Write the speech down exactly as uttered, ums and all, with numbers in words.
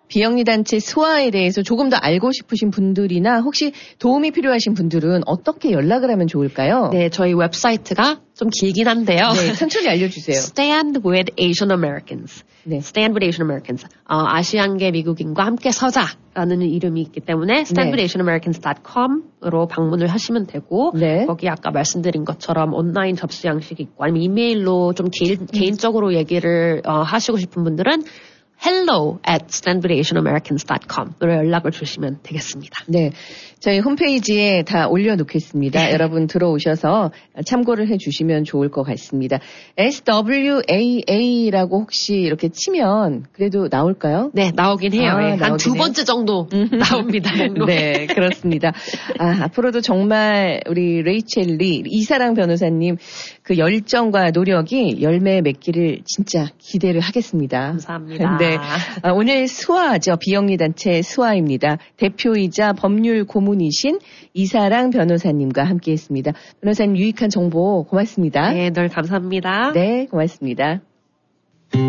비영리 단체 스와에 대해서 조금 더 알고 싶으신 분들이나 혹시 도움이 필요하신 분들은 어떻게 연락을 하면 좋을까요? 네, 저희 웹사이트가 좀 길긴 한데요. 네, 천천히 알려주세요. Stand with Asian Americans. 네. Stand with Asian Americans. 어, 아시안계 미국인과 함께 서자라는 이름이 있기 때문에 stand with asian americans dot com으로 방문을 하시면 되고 네. 거기 아까 말씀드린 것처럼 온라인 접수 양식이 있고 아니면 이메일로 좀 개, 음. 개인적으로 얘기를 어, 하시고 싶은 분들은 hello at stand with asian americans dot com으로 연락을 주시면 되겠습니다. 네, 저희 홈페이지에 다 올려놓겠습니다. 네. 여러분 들어오셔서 참고를 해주시면 좋을 것 같습니다. 에스 더블유 에이 에이라고 혹시 이렇게 치면 그래도 나올까요? 네, 나오긴 해요. 아, 한 두 번째 정도 나옵니다. 네, 그렇습니다. 아, 앞으로도 정말 우리 레이첼 리 이사랑 변호사님 그 열정과 노력이 열매 맺기를 진짜 기대를 하겠습니다. 감사합니다. 네. 아, 오늘 스와죠. 비영리 단체 스와입니다. 대표이자 법률 고문이신 이사랑 변호사님과 함께했습니다. 변호사님 유익한 정보 고맙습니다. 네, 늘 감사합니다. 네, 고맙습니다.